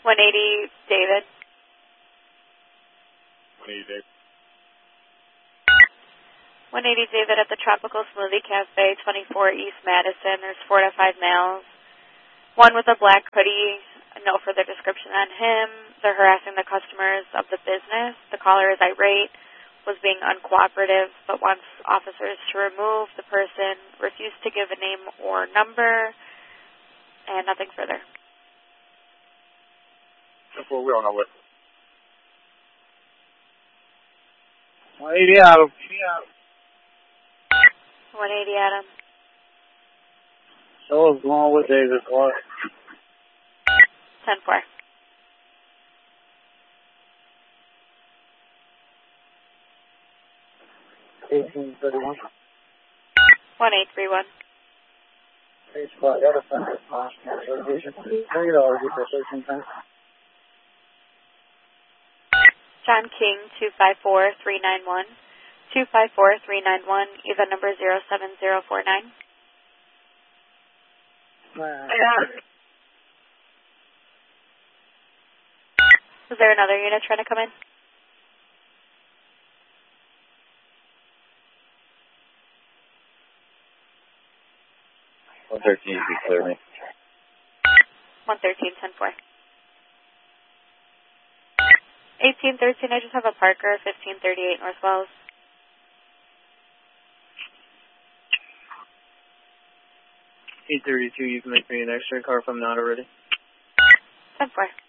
180 David. 180 David. 180 David at the Tropical Smoothie Cafe, 24 East Madison. There's 4 to 5 males. One with a black hoodie. No further description on him. They're harassing the customers of the business. The caller is irate, was being uncooperative, but wants officers to remove the person, refused to give a name or number, and nothing further. Well, we don't know what. 180 Adam. 180 Adam. So what's going on with David Clark? 10-4. $18.31. 1831. Hey, Spot, got a phone. $30 for 13 cents. John King, 254391. 254391, even number 07049. Is there another unit trying to come in? $113, you can clear me. 113, 10-4. 1813, I just have a Parker, 1538 North Wells. 832, you can make me an X-ray car if I'm not already. 10-4.